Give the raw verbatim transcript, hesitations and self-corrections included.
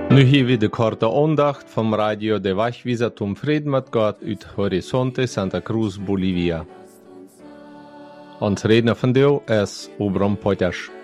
Nu hier weer de korte aandacht van Radio de Wegwijzer Tom Frieden met God uit Horizonte Santa Cruz, Bolivia. Ons redner van deel is Obram Potters.